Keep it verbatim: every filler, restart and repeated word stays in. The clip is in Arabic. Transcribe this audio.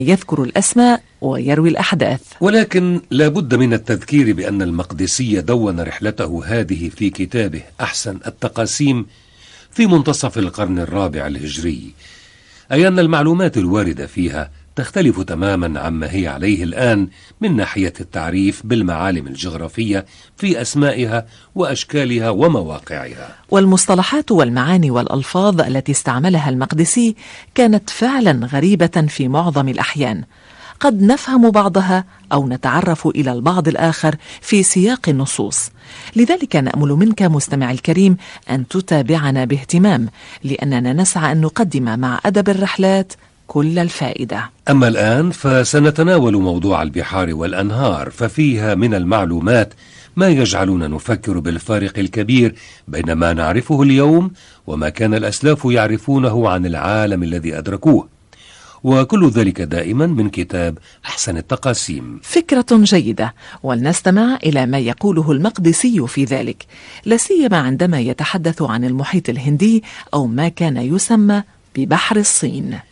يذكر الأسماء ويروي الأحداث. ولكن لا بد من التذكير بأن المقدسي دون رحلته هذه في كتابه أحسن التقاسيم في منتصف القرن الرابع الهجري، أي أن المعلومات الواردة فيها تختلف تماما عما هي عليه الآن من ناحية التعريف بالمعالم الجغرافية في أسمائها وأشكالها ومواقعها. والمصطلحات والمعاني والألفاظ التي استعملها المقدسي كانت فعلا غريبة في معظم الأحيان، قد نفهم بعضها أو نتعرف إلى البعض الآخر في سياق النصوص. لذلك نأمل منك مستمع الكريم أن تتابعنا باهتمام، لأننا نسعى أن نقدم مع أدب الرحلات كل الفائدة. أما الآن فسنتناول موضوع البحار والأنهار، ففيها من المعلومات ما يجعلنا نفكر بالفارق الكبير بين ما نعرفه اليوم وما كان الأسلاف يعرفونه عن العالم الذي أدركوه، وكل ذلك دائما من كتاب أحسن التقاسيم. فكرة جيدة، ولنستمع إلى ما يقوله المقدسي في ذلك، لا سيما عندما يتحدث عن المحيط الهندي أو ما كان يسمى ببحر الصين.